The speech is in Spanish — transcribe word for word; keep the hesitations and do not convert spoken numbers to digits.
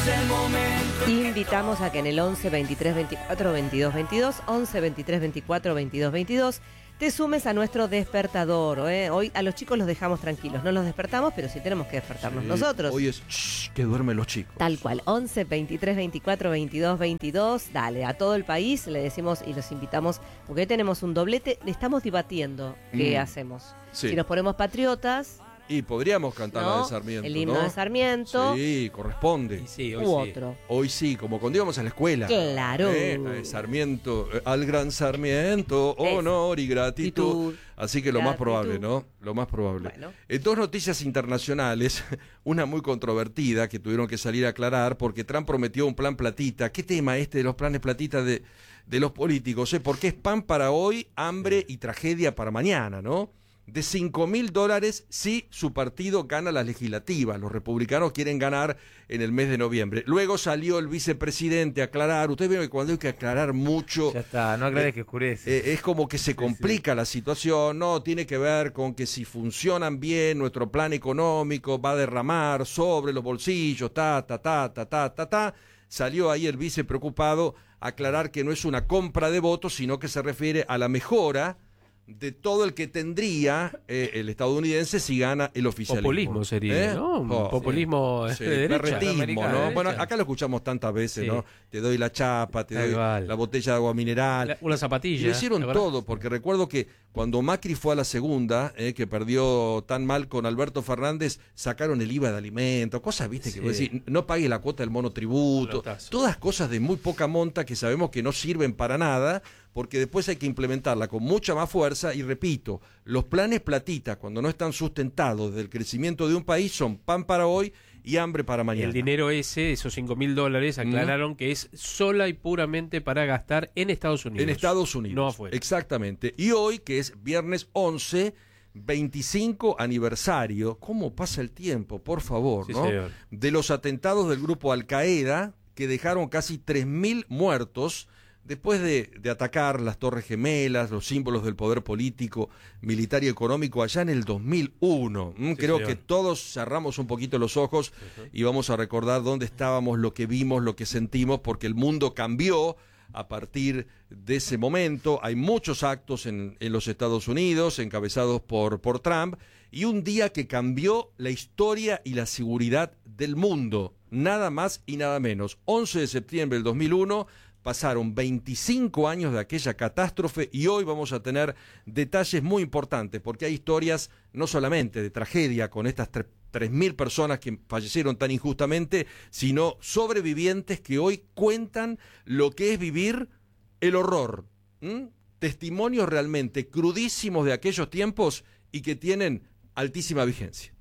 el momento. Invitamos a que en el once, veintitrés, veinticuatro, veintidós, veintidós, once, veintitrés, veinticuatro, veintidós, veintidós, te sumes a nuestro despertador. ¿eh? Hoy a los chicos los dejamos tranquilos, no los despertamos, pero sí tenemos que despertarnos Sí, nosotros. Hoy es shh, que duermen los chicos. Tal cual, once, veintitrés, veinticuatro, veintidós, veintidós, dale, a todo el país le decimos y los invitamos, porque hoy tenemos un doblete, le estamos debatiendo qué Mm. hacemos. Sí. Si nos ponemos patriotas, Y podríamos cantar la ¿no? de Sarmiento, El himno ¿no? de Sarmiento. Sí, corresponde. Y sí, hoy u sí. otro. Hoy sí, como cuando íbamos a la escuela. Claro. Eh, eh, Sarmiento, eh, al gran Sarmiento, honor y gratitud. Gratitud. Así que lo más Gratitud. probable, ¿no? Lo más probable. Bueno. En dos noticias internacionales, una muy controvertida que tuvieron que salir a aclarar porque Trump prometió un plan platita. ¿Qué tema este de los planes platitas de, de los políticos? ¿Eh? Porque es pan para hoy, hambre y tragedia para mañana, ¿no? De cinco mil dólares si su partido gana las legislativas. Los republicanos quieren ganar en el mes de noviembre. Luego salió el vicepresidente a aclarar. Ustedes ven que cuando hay que aclarar mucho, Ya está, no aclares Eh, que oscurece. eh, es como que se complica la situación. No, tiene que ver con que si funcionan bien, nuestro plan económico va a derramar sobre los bolsillos, ta, ta, ta, ta, ta, ta, ta. Salió ahí el vice preocupado a aclarar que no es una compra de votos, sino que se refiere a la mejora de todo el que tendría eh, el estadounidense si gana el oficialismo. Populismo sería, ¿Eh? ¿no? Un Oh, populismo sí, de derecha. berretismo, Americano, ¿no? de Bueno, derecha. acá lo escuchamos tantas veces, Sí. ¿no? Te doy la chapa, te Da doy igual. la botella de agua mineral. La- una zapatilla. Y lo hicieron ¿te acordás? todo, porque recuerdo que cuando Macri fue a la segunda, eh, que perdió tan mal con Alberto Fernández, sacaron el I V A de alimentos, cosas, viste, que Sí. vos decís, no pague la cuota del monotributo, Pelotazo. todas cosas de muy poca monta que sabemos que no sirven para nada, porque después hay que implementarla con mucha más fuerza, y repito, los planes platitas, cuando no están sustentados del crecimiento de un país, son pan para hoy y hambre para mañana. El dinero ese, esos cinco mil dólares, aclararon que es sola y puramente para gastar en Estados Unidos. En Estados Unidos. No afuera. Exactamente. Y hoy, que es viernes once, veinticinco aniversario, ¿cómo pasa el tiempo, por favor, Sí, ¿no? señor. De los atentados del grupo Al Qaeda, que dejaron casi tres mil muertos después de, de atacar las Torres Gemelas, los símbolos del poder político, militar y económico allá en el dos mil uno. Mm, Sí, Creo señor. que todos cerramos un poquito los ojos y vamos a recordar dónde estábamos, lo que vimos, lo que sentimos, porque el mundo cambió a partir de ese momento. Hay muchos actos en, en los Estados Unidos encabezados por, por Trump, y un día que cambió la historia y la seguridad del mundo, nada más y nada menos. once de septiembre del dos mil uno, pasaron veinticinco años de aquella catástrofe y hoy vamos a tener detalles muy importantes, porque hay historias no solamente de tragedia con estas tres tres mil personas que fallecieron tan injustamente, sino sobrevivientes que hoy cuentan lo que es vivir el horror. ¿Mm? Testimonios realmente crudísimos de aquellos tiempos y que tienen altísima vigencia.